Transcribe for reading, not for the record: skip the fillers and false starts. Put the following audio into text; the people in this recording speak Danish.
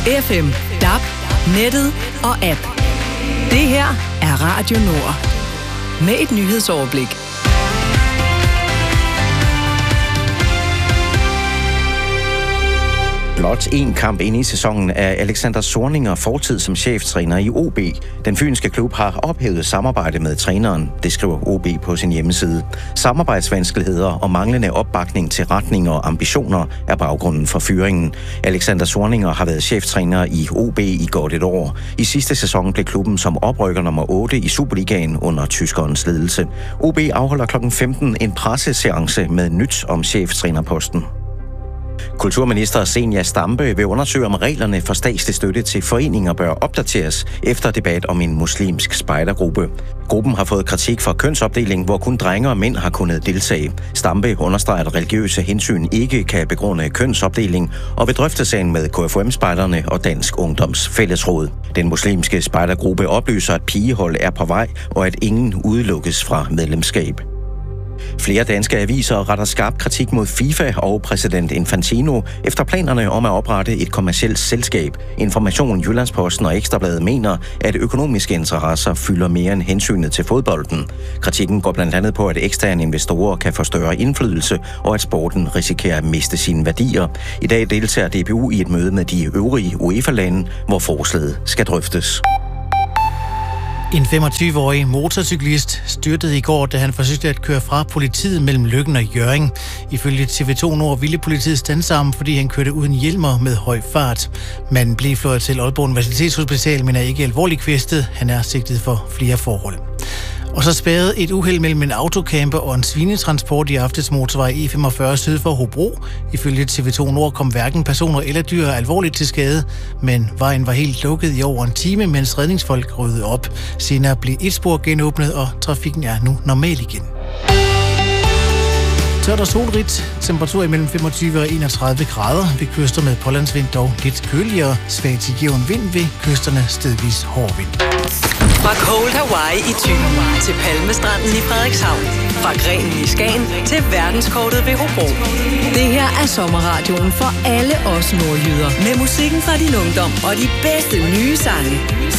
FM, DAB, nettet og app. Det her er Radio Nord. Med et nyhedsoverblik. Blot en kamp ind i sæsonen er Alexander Zorniger fortid som cheftræner i OB. Den fynske klub har ophævet samarbejde med træneren, det skriver OB på sin hjemmeside. Samarbejdsvanskeligheder og manglende opbakning til retninger og ambitioner er baggrunden for fyringen. Alexander Zorniger har været cheftræner i OB i godt et år. I sidste sæson blev klubben som oprykker nummer 8 i Superligaen under tyskerens ledelse. OB afholder kl. 15 en presseseance med nyt om cheftrænerposten. Kulturminister Zenia Stampe vil undersøge, om reglerne for statslig støtte til foreninger bør opdateres efter debat om en muslimsk spejdergruppe. Gruppen har fået kritik for kønsopdeling, hvor kun drenge og mænd har kunnet deltage. Stampe understreger, at religiøse hensyn ikke kan begrunde kønsopdeling, og vil drøfte sagen med KFUM-spejderne og Dansk Ungdoms Fællesråd. Den muslimske spejdergruppe oplyser, at pigehold er på vej, og at ingen udelukkes fra medlemskab. Flere danske aviser retter skarp kritik mod FIFA og præsident Infantino efter planerne om at oprette et kommercielt selskab. Information, Jyllandsposten og Ekstrabladet mener, at økonomiske interesser fylder mere end hensynet til fodbolden. Kritikken går blandt andet på, at eksterne investorer kan få større indflydelse, og at sporten risikerer at miste sine værdier. I dag deltager DBU i et møde med de øvrige UEFA-lande, hvor forslaget skal drøftes. En 25-årig motorcyklist styrtede i går, da han forsøgte at køre fra politiet mellem Løkken og Hjørring. Ifølge TV2 Nord ville politiet standse ham, fordi han kørte uden hjelmer med høj fart. Manden blev fløjet til Aalborg Universitetshospital, men er ikke alvorligt kvæstet. Han er sigtet for flere forhold. Og så spærrede et uheld mellem en autocamper og en svinetransport i aftes motorvej E45 syd for Hobro. Ifølge TV2 Nord kom hverken personer eller dyr alvorligt til skade, men vejen var helt lukket i over en time, mens redningsfolk ryddede op. Senere blev et spor genåbnet, og trafikken er nu normal igen. Tørt og solrigt, temperatur imellem 25 og 31 grader, ved kyster med pålandsvind dog lidt køligere, svag til jævn vind ved kysterne stedvis hård vind. Fra Cold Hawaii i Thy til Palmestranden i Frederikshavn. Fra Grenen i Skagen til verdenskortet ved Hobro. Det her er sommerradioen for alle os nordjyder. Med musikken fra din ungdom og de bedste nye sange.